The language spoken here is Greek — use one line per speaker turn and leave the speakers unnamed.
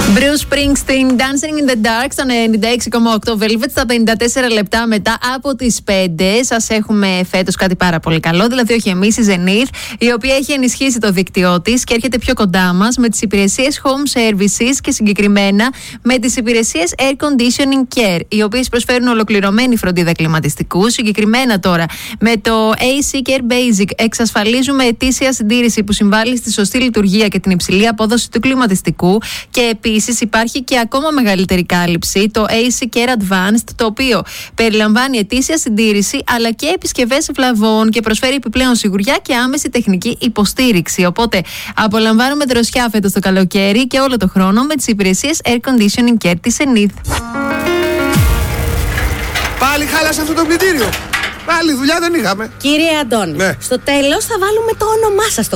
Bruce Springsteen, Dancing in the Dark, στο 96,8 Velvet, στα 54 λεπτά μετά από τις 5. Σας έχουμε φέτος κάτι πάρα πολύ καλό, δηλαδή όχι εμείς, η Zenith, η οποία έχει ενισχύσει το δίκτυό της και έρχεται πιο κοντά μας με τις υπηρεσίες home services και συγκεκριμένα με τις υπηρεσίες air conditioning care, οι οποίες προσφέρουν ολοκληρωμένη φροντίδα κλιματιστικού. Συγκεκριμένα τώρα με το AC Care Basic εξασφαλίζουμε ετήσια συντήρηση που συμβάλλει στη σωστή λειτουργία και την υψηλή απόδοση του κλιματιστικού, και επίσης υπάρχει και ακόμα μεγαλύτερη κάλυψη, το AC Care Advanced, το οποίο περιλαμβάνει ετήσια συντήρηση αλλά και επισκευές βλαβών και προσφέρει επιπλέον σιγουριά και άμεση τεχνική υποστήριξη. Οπότε απολαμβάνουμε δροσιά φέτος το καλοκαίρι και όλο το χρόνο με τις υπηρεσίες Air Conditioning Care της Zenith.
Πάλι χάλασε αυτό το πλυντήριο. Πάλι δουλειά δεν είχαμε.
Κύριε Αντώνη,
ναι.
Στο τέλος θα βάλουμε το όνομά σας στο